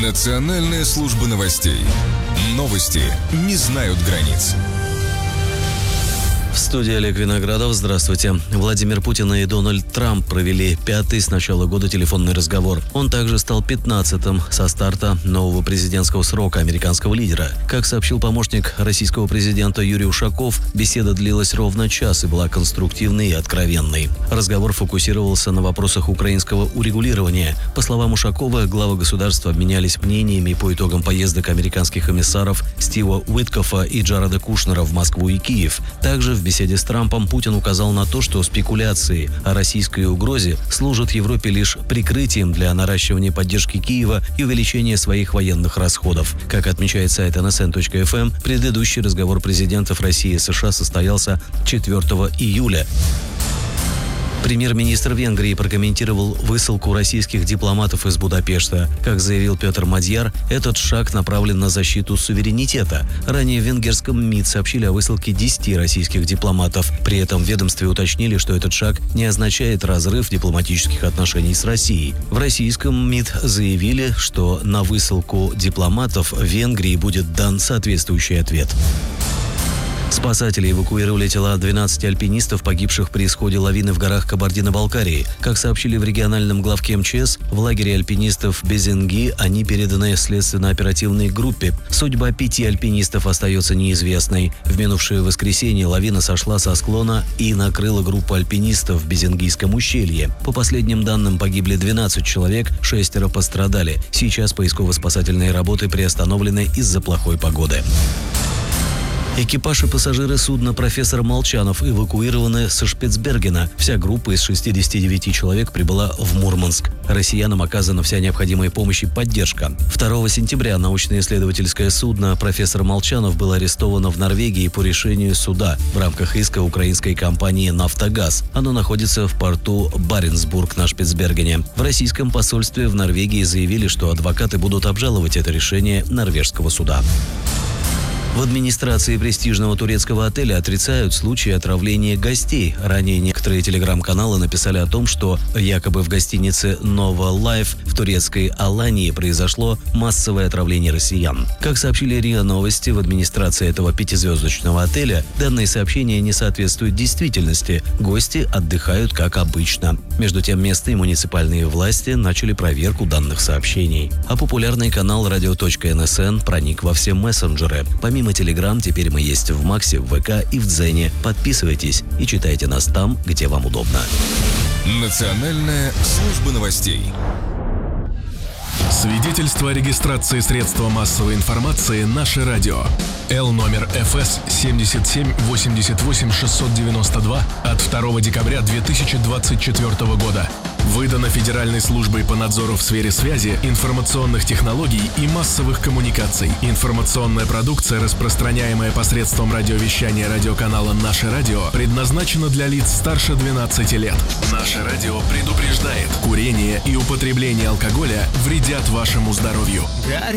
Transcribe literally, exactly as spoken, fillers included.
Национальная служба новостей. Новости не знают границ. В студии Олег Виноградов. Здравствуйте. Владимир Путин и Дональд Трамп провели пятый с начала года телефонный разговор. Он также стал пятнадцатым со старта нового президентского срока американского лидера. Как сообщил помощник российского президента Юрий Ушаков, беседа длилась ровно час и была конструктивной и откровенной. Разговор фокусировался на вопросах украинского урегулирования. По словам Ушакова, главы государства обменялись мнениями по итогам поездок американских комиссаров Стива Уиткофа и Джареда Кушнера в Москву и Киев. Также в В беседе с Трампом Путин указал на то, что спекуляции о российской угрозе служат Европе лишь прикрытием для наращивания поддержки Киева и увеличения своих военных расходов. Как отмечает сайт эн эс эн точка эф эм, предыдущий разговор президентов России и США состоялся четвёртого июля. Премьер-министр Венгрии прокомментировал высылку российских дипломатов из Будапешта. Как заявил Петр Мадьяр, этот шаг направлен на защиту суверенитета. Ранее в венгерском МИД сообщили о высылке десяти российских дипломатов. При этом в ведомстве уточнили, что этот шаг не означает разрыв дипломатических отношений с Россией. В российском МИД заявили, что на высылку дипломатов в Венгрии будет дан соответствующий ответ. Спасатели эвакуировали тела двенадцати альпинистов, погибших при исходе лавины в горах Кабардино-Балкарии. Как сообщили в региональном главке эм че эс, в лагере альпинистов Безенги они переданы следственно-оперативной группе. Судьба пяти альпинистов остается неизвестной. В минувшее воскресенье лавина сошла со склона и накрыла группу альпинистов в Безенгийском ущелье. По последним данным, погибли двенадцать человек, шестеро пострадали. Сейчас поисково-спасательные работы приостановлены из-за плохой погоды. Экипаж и пассажиры судна «Профессор Молчанов» эвакуированы со Шпицбергена. Вся группа из шестидесяти девяти человек прибыла в Мурманск. Россиянам оказана вся необходимая помощь и поддержка. второго сентября научно-исследовательское судно «Профессор Молчанов» было арестовано в Норвегии по решению суда в рамках иска украинской компании «Нафтогаз». Оно находится в порту Баренцбург на Шпицбергене. В российском посольстве в Норвегии заявили, что адвокаты будут обжаловать это решение норвежского суда. В администрации престижного турецкого отеля отрицают случаи отравления гостей. Ранее некоторые телеграм-каналы написали о том, что якобы в гостинице «Нова Лайф» в турецкой Алании произошло массовое отравление россиян. Как сообщили РИА Новости, в администрации этого пятизвездочного отеля данные сообщения не соответствуют действительности. Гости отдыхают как обычно. Между тем, местные муниципальные власти начали проверку данных сообщений. А популярный канал радио точка эн эс эн проник во все мессенджеры. Помимо Телеграм, теперь мы есть в Максе, в вэ ка и в Дзене. Подписывайтесь и читайте нас там, где вам удобно. Национальная служба новостей. Свидетельство о регистрации средства массовой информации «Наше радио». Л номер эф эс семьдесят семь восемьдесят восемь шестьсот девяносто два от второго декабря две тысячи двадцать четвёртого года. Выдано Федеральной службой по надзору в сфере связи, информационных технологий и массовых коммуникаций. Информационная продукция, распространяемая посредством радиовещания радиоканала «Наше радио», предназначена для лиц старше двенадцати лет. «Наше радио» предупреждает: курение и употребление алкоголя вредят вашему здоровью.